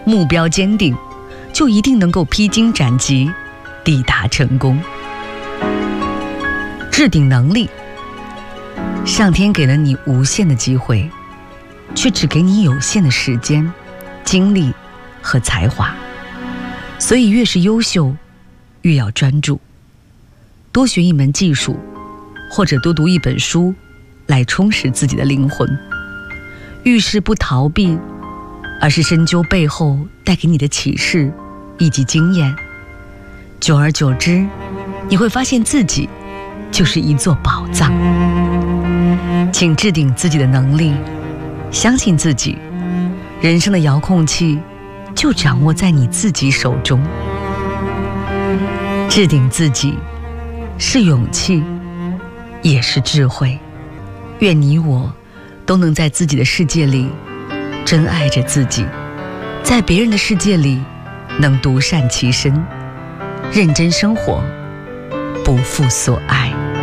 目标坚定，就一定能够披荆斩棘，抵达成功。置顶能力，上天给了你无限的机会，却只给你有限的时间、精力和才华，所以越是优秀，越要专注。多学一门技术，或者多读一本书，来充实自己的灵魂。遇事不逃避，而是深究背后带给你的启示以及经验。久而久之，你会发现自己就是一座宝藏。请置顶自己的能力，相信自己，人生的遥控器就掌握在你自己手中。置顶自己是勇气，也是智慧。愿你我都能在自己的世界里真爱着自己，在别人的世界里能独善其身，认真生活，不负所爱。